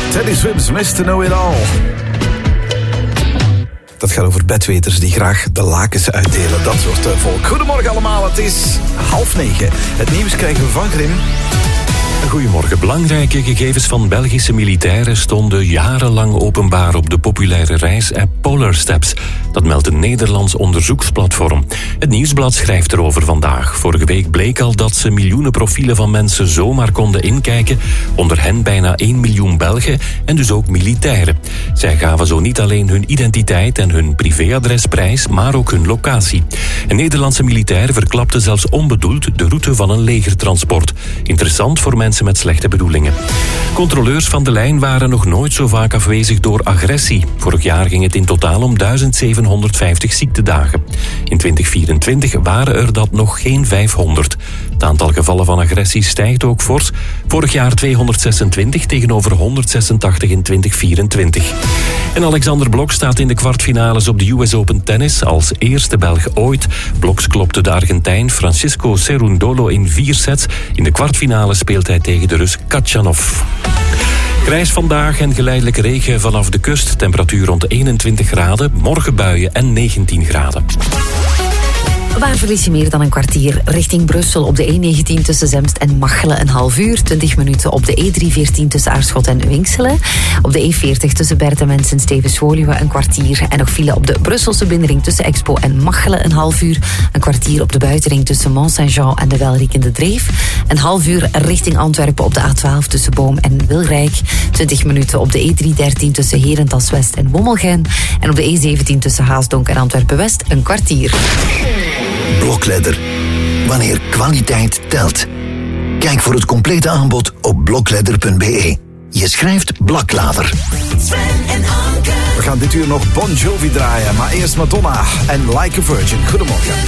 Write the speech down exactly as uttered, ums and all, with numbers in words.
Teddy Swims, mister Know It All. Dat gaat over bedweters die graag de lakens uitdelen. Dat soort uh, volk. Goedemorgen allemaal, het is half negen. Het nieuws krijgen we van Grim. Goedemorgen. Belangrijke gegevens van Belgische militairen stonden jarenlang openbaar op de populaire reisapp Polar Steps. Dat meldt een Nederlands onderzoeksplatform. Het Nieuwsblad schrijft erover vandaag. Vorige week bleek al dat ze miljoenen profielen van mensen zomaar konden inkijken. Onder hen bijna één miljoen Belgen en dus ook militairen. Zij gaven zo niet alleen hun identiteit en hun privéadres prijs, maar ook hun locatie. Een Nederlandse militair verklapte zelfs onbedoeld de route van een legertransport. Interessant voor mensen met slechte bedoelingen. Controleurs van de lijn waren nog nooit zo vaak afwezig door agressie. Vorig jaar ging het in totaal om duizend zevenhonderdvijftig ziektedagen. In twintig vierentwintig waren er dat nog geen vijfhonderd. Het aantal gevallen van agressie stijgt ook fors. Vorig jaar tweehonderdzesentwintig tegenover honderdzesentachtig in twintig vierentwintig. En Alexander Blok staat in de kwartfinales op de U S Open Tennis als eerste Belg ooit. Bloks klopte de Argentijn Francisco Cerundolo in vier sets. In de kwartfinale speelt hij tegen de Rus Katjanov. Grijs vandaag en geleidelijk regen vanaf de kust. Temperatuur rond eenentwintig graden. Morgen buien en negentien graden. Waar verlies je meer dan een kwartier? Richting Brussel op de E negentien tussen Zemst en Machelen een half uur. twintig minuten op de E driehonderdveertien tussen Aarschot en Winkselen. Op de E veertig tussen Bertemens en Stevens-Woluwe een kwartier. En nog file op de Brusselse binnenring tussen Expo en Machelen een half uur. Een kwartier op de buitenring tussen Mont-Saint-Jean en de Welriekende Dreef. Een half uur richting Antwerpen op de A twaalf tussen Boom en Wilrijk. twintig minuten op de E driehonderddertien tussen Herentals-West en Wommelgem. En op de E zeventien tussen Haasdonk en Antwerpen-West een kwartier. Blokledder. Wanneer kwaliteit telt. Kijk voor het complete aanbod op blokledder punt b e. Je schrijft Blaklader. We gaan dit uur nog Bon Jovi draaien, maar eerst Madonna en Like a Virgin. Goedemorgen.